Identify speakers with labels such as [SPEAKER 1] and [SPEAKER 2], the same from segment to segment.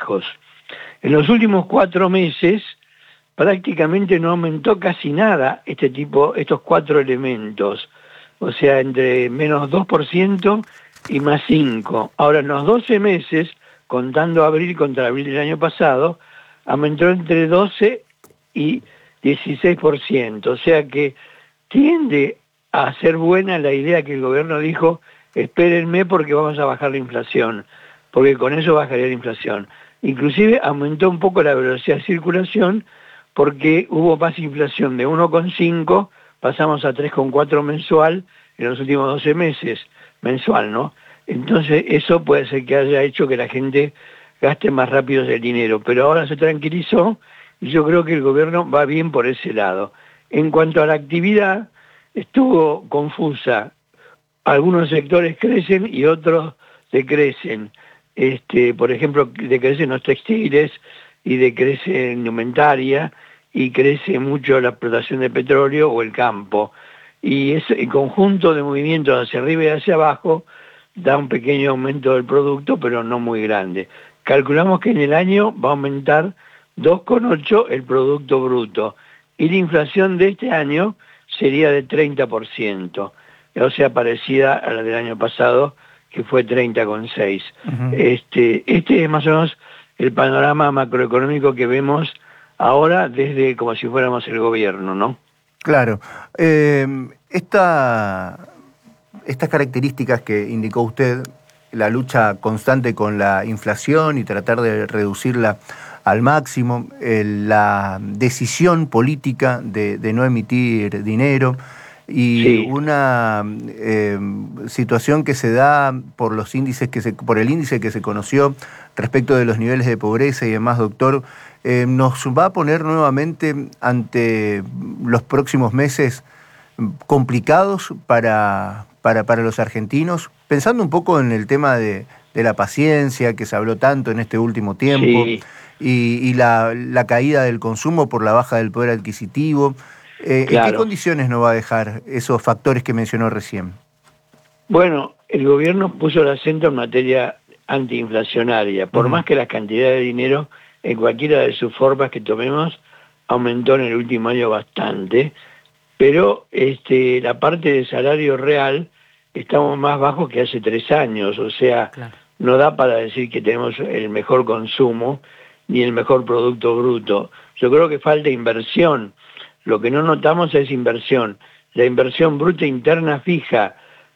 [SPEAKER 1] fijos. En los últimos 4 meses prácticamente no aumentó casi nada estos 4 elementos, o sea, entre menos 2% y más 5%. Ahora, en los 12 meses, contando abril contra abril del año pasado, aumentó entre 12 y 16%, o sea que tiende a ser buena la idea que el gobierno dijo: espérenme porque vamos a bajar la inflación, porque con eso bajaría la inflación. Inclusive aumentó un poco la velocidad de circulación porque hubo más inflación de 1,5, pasamos a 3,4 mensual en los últimos 12 meses, mensual, ¿no? Entonces eso puede ser que haya hecho que la gente gaste más rápido el dinero, pero ahora se tranquilizó y yo creo que el gobierno va bien por ese lado. En cuanto a la actividad, estuvo confusa. Algunos sectores crecen y otros decrecen. Por ejemplo, decrecen los textiles y decrece la indumentaria y crece mucho la explotación de petróleo o el campo. Y ese conjunto de movimientos hacia arriba y hacia abajo da un pequeño aumento del producto, pero no muy grande. Calculamos que en el año va a aumentar 2,8 el Producto Bruto y la inflación de este año sería de 30%, o sea, parecida a la del año pasado, que fue 30,6.
[SPEAKER 2] Uh-huh.
[SPEAKER 1] Este es más o menos el panorama macroeconómico que vemos ahora desde como si fuéramos el gobierno, ¿no?
[SPEAKER 2] Claro. Estas características que indicó usted, la lucha constante con la inflación y tratar de reducirla al máximo, la decisión política de no emitir dinero y
[SPEAKER 1] Sí.
[SPEAKER 2] una situación que se da por los índices por el índice que se conoció respecto de los niveles de pobreza y demás, doctor, nos va a poner nuevamente ante los próximos meses complicados para los argentinos, pensando un poco en el tema de la paciencia que se habló tanto en este último tiempo.
[SPEAKER 1] Sí.
[SPEAKER 2] Y la caída del consumo por la baja del poder adquisitivo.
[SPEAKER 1] Claro.
[SPEAKER 2] ¿En qué condiciones nos va a dejar esos factores que mencionó recién?
[SPEAKER 1] Bueno, el gobierno puso el acento en materia antiinflacionaria, por más que la cantidad de dinero en cualquiera de sus formas que tomemos aumentó en el último año bastante, pero la parte de salario real estamos más bajos que hace 3 años, o sea, claro, no da para decir que tenemos el mejor consumo ni el mejor Producto Bruto. Yo creo que falta inversión. Lo que no notamos es inversión. La inversión bruta interna fija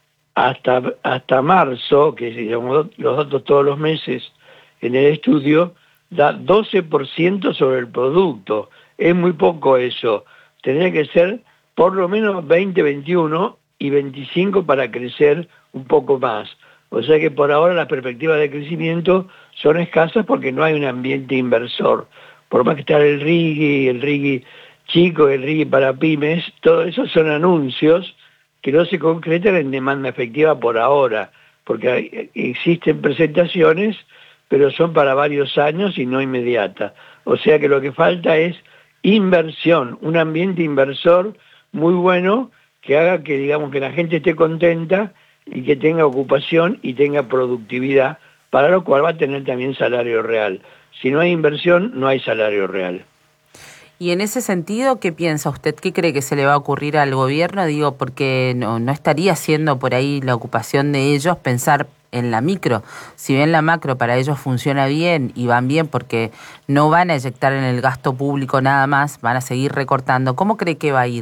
[SPEAKER 1] hasta marzo, que digamos los datos todos los meses en el estudio, da 12% sobre el producto. Es muy poco eso. Tendría que ser por lo menos 20, 21 y 25 para crecer un poco más. O sea que por ahora las perspectivas de crecimiento son escasas porque no hay un ambiente inversor. Por más que está el RIGI chico, el RIGI para pymes, todo eso son anuncios que no se concretan en demanda efectiva por ahora, porque existen presentaciones, pero son para varios años y no inmediata. O sea que lo que falta es inversión, un ambiente inversor muy bueno que haga que, digamos, que la gente esté contenta y que tenga ocupación y tenga productividad, para lo cual va a tener también salario real. Si no hay inversión, no hay salario real.
[SPEAKER 3] Y en ese sentido, ¿qué piensa usted? ¿Qué cree que se le va a ocurrir al gobierno? Digo, porque no estaría siendo por ahí la ocupación de ellos pensar en la micro. Si bien la macro para ellos funciona bien y van bien porque no van a inyectar en el gasto público nada más, van a seguir recortando, ¿cómo cree que va a ir?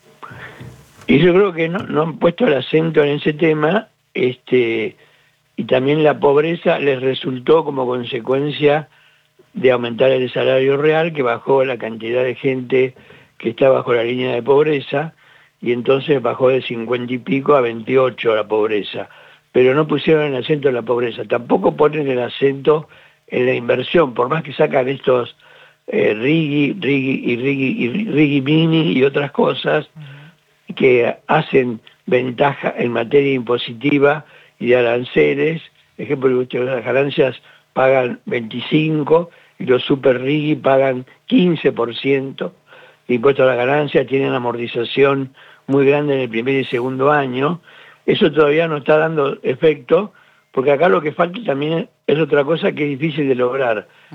[SPEAKER 1] Y yo creo que no han puesto el acento en ese tema, y también la pobreza les resultó como consecuencia de aumentar el salario real, que bajó la cantidad de gente que está bajo la línea de pobreza, y entonces bajó de 50 y pico a 28 la pobreza. Pero no pusieron el acento en la pobreza, tampoco ponen el acento en la inversión, por más que sacan estos RIGI Mini y otras cosas que hacen ventaja en materia impositiva y de aranceles. Ejemplo, las ganancias pagan 25% y los super RIGI pagan 15% de impuesto a la ganancia, tienen amortización muy grande en el primer y segundo año. Eso todavía no está dando efecto, porque acá lo que falta también es otra cosa que es difícil de lograr.